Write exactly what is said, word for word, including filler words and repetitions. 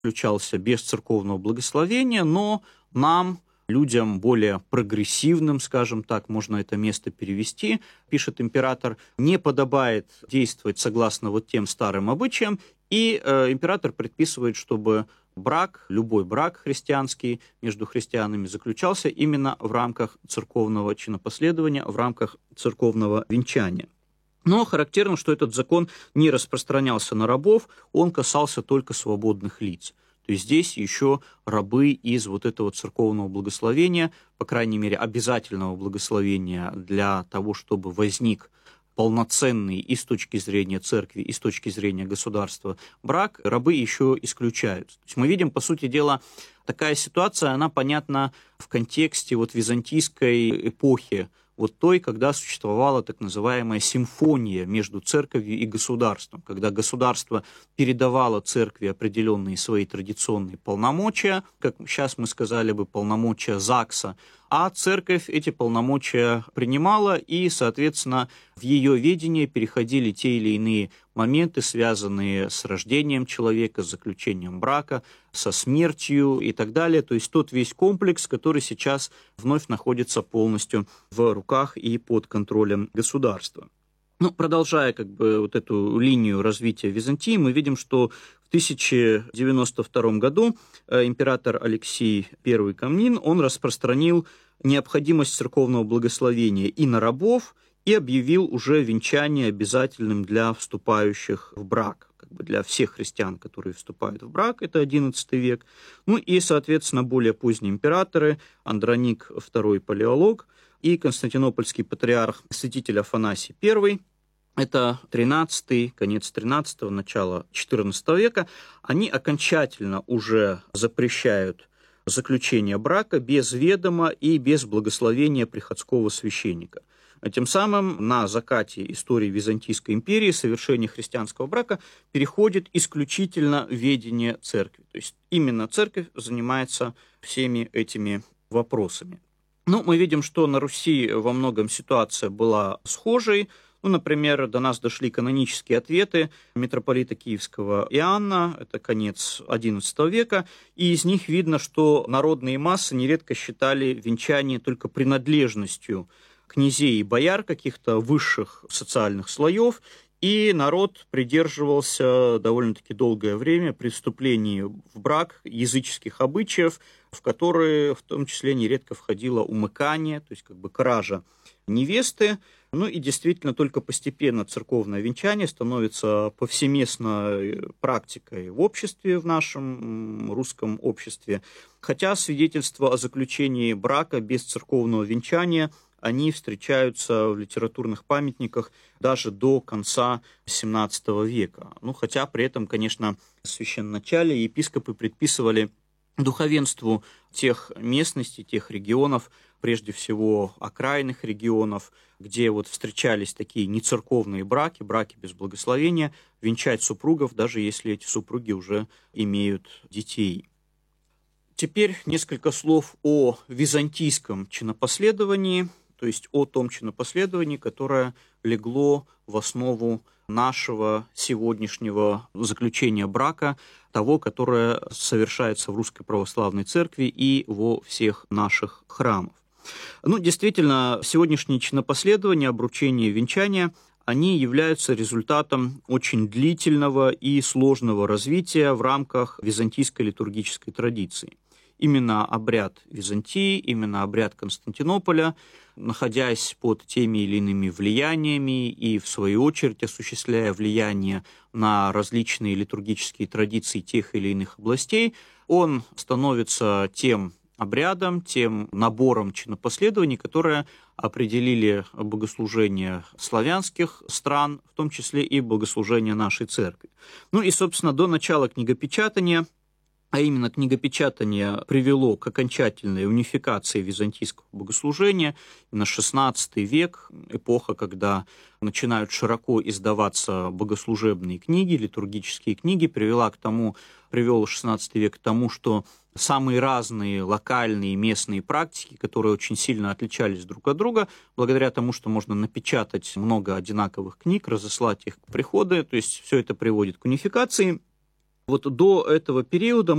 заключался без церковного благословения, но нам, людям более прогрессивным, скажем так, можно это место перевести, пишет император, не подобает действовать согласно вот тем старым обычаям, и э, император предписывает, чтобы брак, любой брак христианский между христианами заключался именно в рамках церковного чинопоследования, в рамках церковного венчания. Но характерно, что этот закон не распространялся на рабов, он касался только свободных лиц. То есть здесь еще рабы из вот этого церковного благословения, по крайней мере, обязательного благословения для того, чтобы возник полноценный и с точки зрения церкви, и с точки зрения государства брак, рабы еще исключаются. То есть мы видим, по сути дела, такая ситуация, она понятна в контексте вот византийской эпохи, вот той, когда существовала так называемая симфония между церковью и государством, когда государство передавало церкви определенные свои традиционные полномочия, как сейчас мы сказали бы, полномочия ЗАГСа, а церковь эти полномочия принимала, и, соответственно, в ее ведение переходили те или иные моменты, связанные с рождением человека, с заключением брака, со смертью и так далее. То есть тот весь комплекс, который сейчас вновь находится полностью в руках и под контролем государства. Ну, продолжая как бы вот эту линию развития Византии, мы видим, что в тысяча девяносто втором году император Алексий I Комнин, он распространил необходимость церковного благословения и на рабов, и объявил уже венчание обязательным для вступающих в брак, как бы для всех христиан, которые вступают в брак, это одиннадцатый век. Ну и, соответственно, более поздние императоры, Андроник второй Палеолог и константинопольский патриарх святитель Афанасий I, это тринадцатый, конец тринадцатого, начало четырнадцатого века, они окончательно уже запрещают заключение брака без ведома и без благословения приходского священника. А тем самым на закате истории Византийской империи совершение христианского брака переходит исключительно в ведение церкви. То есть именно церковь занимается всеми этими вопросами. Ну, мы видим, что на Руси во многом ситуация была схожей. Ну, например, до нас дошли канонические ответы митрополита Киевского Иоанна, это конец одиннадцатого века, и из них видно, что народные массы нередко считали венчание только принадлежностью князей и бояр каких-то высших социальных слоев, и народ придерживался довольно-таки долгое время при вступлении в брак языческих обычаев, в которые в том числе нередко входило умыкание, то есть как бы кража невесты. Ну и действительно только постепенно церковное венчание становится повсеместной практикой в обществе, в нашем русском обществе. Хотя свидетельства о заключении брака без церковного венчания, они встречаются в литературных памятниках даже до конца семнадцатого века. Ну, хотя при этом, конечно, в священноначале епископы предписывали духовенству тех местностей, тех регионов, прежде всего окраинных регионов, где вот встречались такие нецерковные браки, браки без благословения, венчать супругов, даже если эти супруги уже имеют детей. Теперь несколько слов о византийском чинопоследовании, то есть о том чинопоследовании, которое легло в основу нашего сегодняшнего заключения брака, того, которое совершается в Русской Православной Церкви и во всех наших храмах. Ну, действительно, сегодняшние чинопоследования, обручение и венчание, они являются результатом очень длительного и сложного развития в рамках византийской литургической традиции. Именно обряд Византии, именно обряд Константинополя, находясь под теми или иными влияниями и, в свою очередь, осуществляя влияние на различные литургические традиции тех или иных областей, он становится тем обрядом, тем набором чинопоследований, которые определили богослужения славянских стран, в том числе и богослужения нашей церкви. Ну и, собственно, до начала книгопечатания, а именно книгопечатание привело к окончательной унификации византийского богослужения. На шестнадцатый век, эпоха, когда начинают широко издаваться богослужебные книги, литургические книги, привела к тому, привел шестнадцатый век к тому, что самые разные локальные местные практики, которые очень сильно отличались друг от друга, благодаря тому, что можно напечатать много одинаковых книг, разослать их к приходу, то есть все это приводит к унификации. Вот до этого периода